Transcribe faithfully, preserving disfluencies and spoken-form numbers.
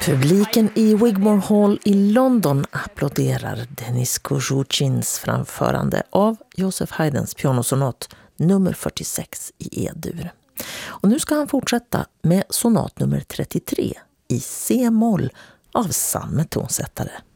Publiken i Wigmore Hall i London applåderar Denis Kuzhuchins framförande av Joseph Haydns pianosonat nummer fyrtiosex i E-dur. Och nu ska han fortsätta med sonat nummer trettiotre i C-moll av samma tonsättare.